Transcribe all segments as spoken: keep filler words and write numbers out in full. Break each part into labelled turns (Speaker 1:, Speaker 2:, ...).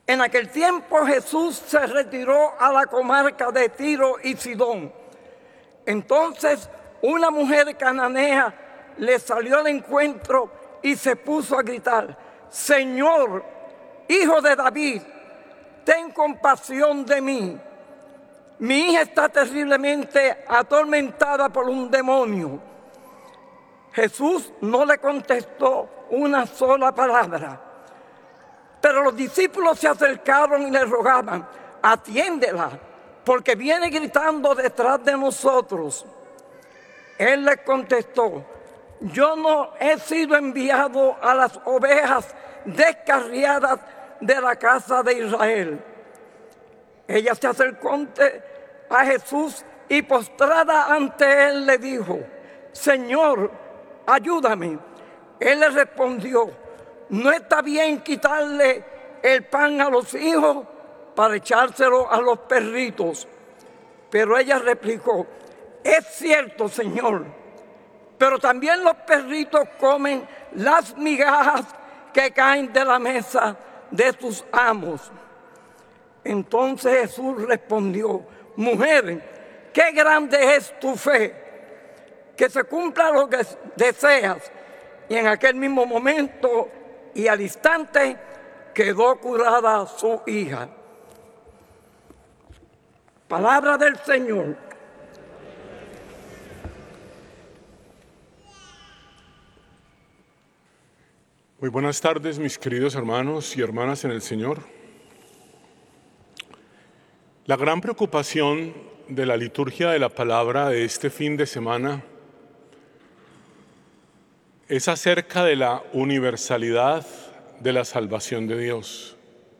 Speaker 1: En aquel tiempo Jesús se retiró a la comarca de Tiro y Sidón. Entonces una mujer cananea le salió al encuentro y se puso a gritar: Señor, Hijo de David, ten compasión de mí. Mi hija está terriblemente atormentada por un demonio. Jesús no le contestó una sola palabra. Pero los discípulos se acercaron y le rogaban: atiéndela, porque viene gritando detrás de nosotros. Él les contestó: yo no he sido enviado a las ovejas descarriadas de la casa de Israel. Ella se acercó a Jesús y postrada ante él le dijo: Señor, ayúdame. Él le respondió: no está bien quitarle el pan a los hijos para echárselo a los perritos. Pero ella replicó: es cierto, Señor, pero también los perritos comen las migajas que caen de la mesa de sus amos. Entonces Jesús respondió: mujer, qué grande es tu fe, que se cumpla lo que deseas. Y en aquel mismo momento y al instante quedó curada su hija. Palabra del Señor.
Speaker 2: Muy buenas tardes, mis queridos hermanos y hermanas en el Señor. La gran preocupación de la liturgia de la palabra de este fin de semana es acerca de la universalidad de la salvación de Dios.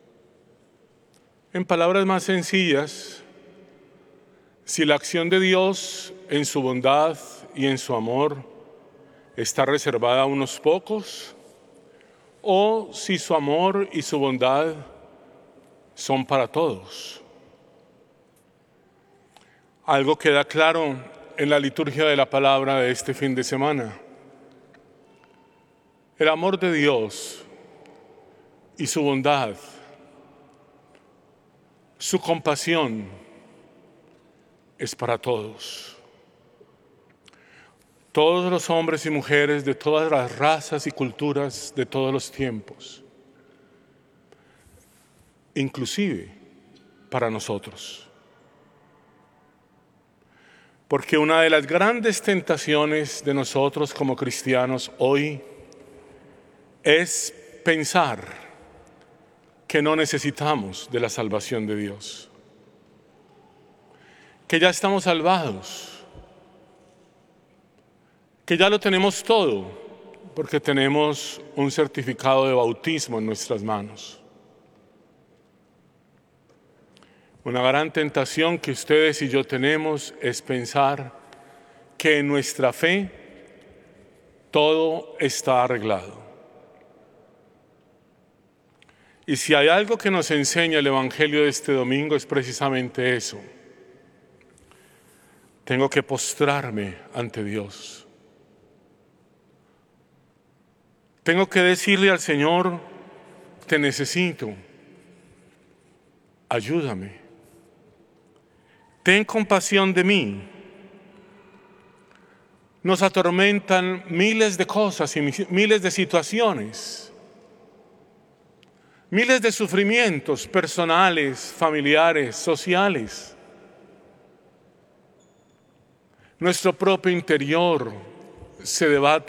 Speaker 2: En palabras más sencillas, si la acción de Dios en su bondad y en su amor está reservada a unos pocos, o si su amor y su bondad son para todos. Algo queda claro en la liturgia de la palabra de este fin de semana. El amor de Dios y su bondad, su compasión es para todos. Todos los hombres y mujeres de todas las razas y culturas de todos los tiempos, inclusive para nosotros. Porque una de las grandes tentaciones de nosotros como cristianos hoy es pensar que no necesitamos de la salvación de Dios, que ya estamos salvados, que ya lo tenemos todo, porque tenemos un certificado de bautismo en nuestras manos. Una gran tentación que ustedes y yo tenemos es pensar que en nuestra fe todo está arreglado. Y si hay algo que nos enseña el Evangelio de este domingo es precisamente eso. Tengo que postrarme ante Dios. Tengo que decirle al Señor: te necesito, ayúdame. Ten compasión de mí. Nos atormentan miles de cosas y miles de situaciones, miles de sufrimientos personales, familiares, sociales. Nuestro propio interior se debate